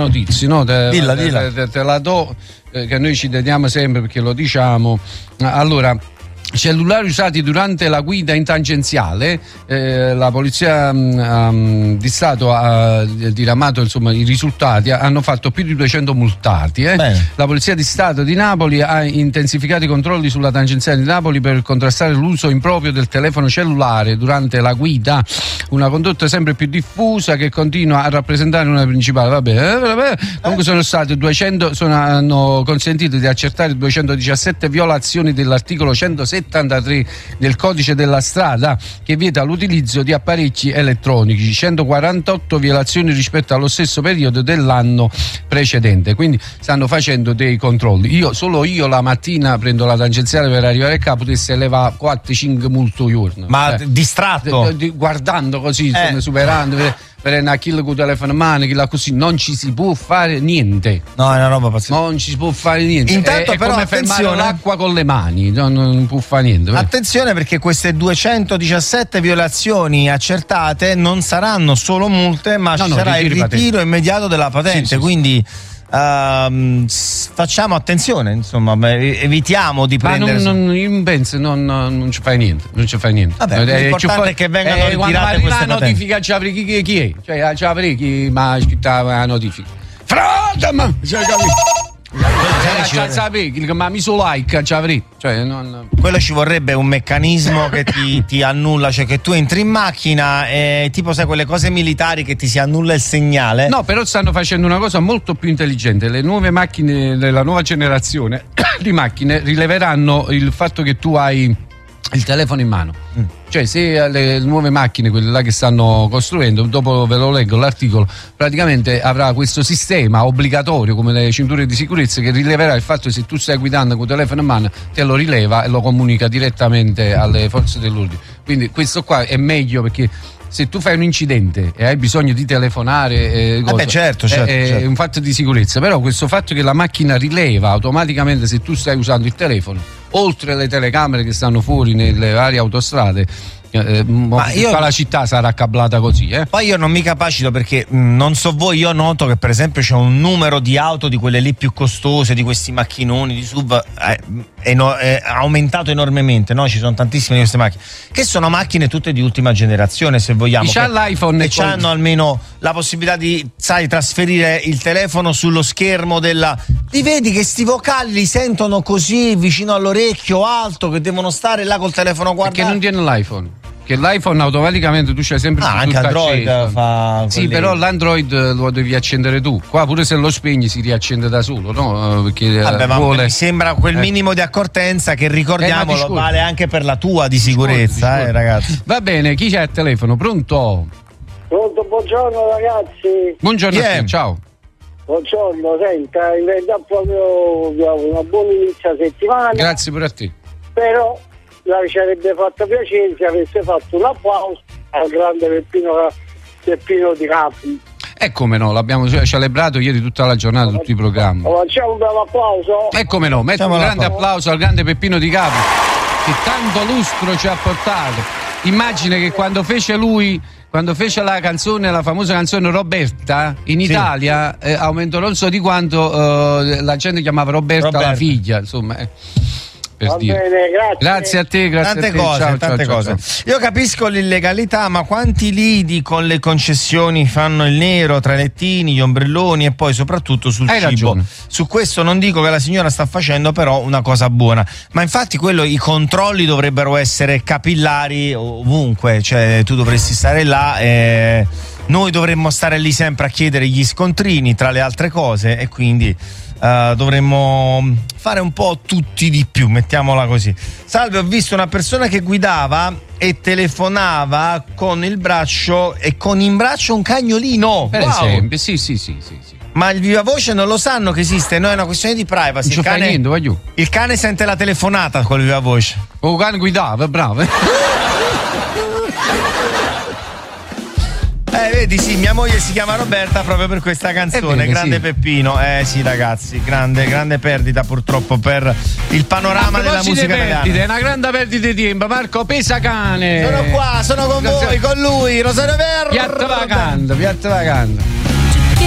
notizie, no? Dilla. Te la do, che noi ci teniamo sempre perché lo diciamo. Allora, cellulari usati durante la guida in tangenziale, la polizia di Stato ha diramato insomma i risultati, hanno fatto più di 200 multati. La polizia di Stato di Napoli ha intensificato i controlli sulla tangenziale di Napoli per contrastare l'uso improprio del telefono cellulare durante la guida, una condotta sempre più diffusa che continua a rappresentare una principale. Comunque sono stati 200, hanno consentito di accertare 217 violazioni dell'articolo 173 del codice della strada che vieta l'utilizzo di apparecchi elettronici, 148 violazioni rispetto allo stesso periodo dell'anno precedente. Quindi stanno facendo dei controlli. Solo io la mattina prendo la tangenziale per arrivare a capo, potesse levare 4-5 multe al giorno. Ma distratto? Guardando così, superando, per una kill con il telefono in mano, così non ci si può fare niente. No, è una roba pazzesca. Non ci si può fare niente. Intanto, è però, come fermare l'acqua con le mani, non può fare niente. Attenzione, perché queste 217 violazioni accertate non saranno solo multe, ma ci sarà il ritiro immediato della patente. Sì. Quindi facciamo attenzione, insomma, evitiamo di prendere. Non penso, non ci fai niente. Vabbè, l'importante è che vengano ritirate queste patenti. La notifica ci apri chi è? Cioè ci apri chi ma scrittava la notifica. Frate, ma ma mi su like ci apri. Quello ci vorrebbe un meccanismo che ti annulla, cioè che tu entri in macchina e tipo sai quelle cose militari che ti si annulla il segnale. No, però stanno facendo una cosa molto più intelligente. Le nuove macchine della nuova generazione di macchine rileveranno il fatto che tu hai il telefono in mano. Cioè, se le nuove macchine, quelle là che stanno costruendo, dopo ve lo leggo l'articolo, praticamente avrà questo sistema obbligatorio come le cinture di sicurezza che rileverà il fatto che se tu stai guidando con il telefono in mano te lo rileva e lo comunica direttamente alle forze dell'ordine. Quindi questo qua è meglio, perché se tu fai un incidente e hai bisogno di telefonare, certo. È un fatto di sicurezza. Però questo fatto che la macchina rileva automaticamente se tu stai usando il telefono, oltre alle telecamere che stanno fuori nelle varie autostrade, tutta la città sarà cablata così. Poi io non mi capacito, perché non so voi, io noto che per esempio c'è un numero di auto di quelle lì più costose, di questi macchinoni di SUV, è aumentato enormemente, no? Ci sono tantissime di queste macchine che sono macchine tutte di ultima generazione, se vogliamo, c'ha l'iPhone e hanno almeno la possibilità di trasferire il telefono sullo schermo li vedi che sti vocali li sentono così vicino all'orecchio alto, che devono stare là col telefono guardato. Perché non tiene l'iPhone? Che l'iPhone automaticamente tu c'hai sempre anche Android acceso. Fa sì, però l'Android lo devi accendere tu. Qua pure se lo spegni si riaccende da solo, no? Perché mi sembra quel minimo di accortenza che, ricordiamolo, vale anche per la tua di sicurezza, ragazzi. Va bene, chi c'è al telefono? Pronto? Pronto, buongiorno ragazzi. Buongiorno a te, ciao. Buongiorno, senta, in verità proprio una buona inizio settimana. Grazie pure a te. Però ci avrebbe fatto piacere se avesse fatto un applauso al grande Peppino Di Capri. E come no, l'abbiamo celebrato ieri tutta la giornata, tutti i programmi. Facciamo un bel applauso. E come no, metto un grande applauso al grande Peppino Di Capri, che tanto lustro ci ha portato. Immagina che quando fece la canzone, la famosa canzone Roberta, in Italia aumentò non so di quanto la gente chiamava Roberta la figlia, insomma. Va bene, grazie a te, tante cose. Ciao. Io capisco l'illegalità, ma quanti lidi con le concessioni fanno il nero tra i lettini, gli ombrelloni e poi soprattutto sul cibo. Ragione. Su questo non dico che la signora sta facendo però una cosa buona, ma infatti i controlli dovrebbero essere capillari ovunque, cioè tu dovresti stare là e noi dovremmo stare lì sempre a chiedere gli scontrini tra le altre cose, e quindi dovremmo fare un po' tutti di più, mettiamola così. Salve, ho visto una persona che guidava e telefonava con il braccio e con in braccio un cagnolino. Per esempio, sì. Ma il viva voce non lo sanno che esiste, no? È una questione di privacy. Il cane sente la telefonata col viva voce. O il cane guidava, bravo. Vedi, sì, mia moglie si chiama Roberta proprio per questa canzone, bene, grande Peppino. Sì, ragazzi, grande perdita purtroppo per il panorama della musica italiana. È una grande perdita di tempo. Marco Pesacane. Sono qua, sono con voi, con lui, Rosario Verde. Piatta vacando.